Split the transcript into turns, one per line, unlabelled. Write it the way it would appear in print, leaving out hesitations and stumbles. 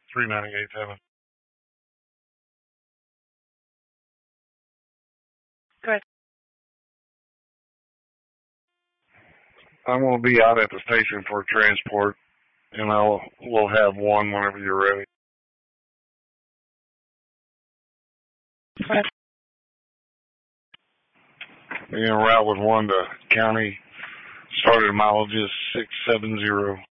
3987.
Good.
I'm going to be out at the station for transport, and we'll have one whenever you're ready.
Good.
Being route with one, the county started mileage is 670.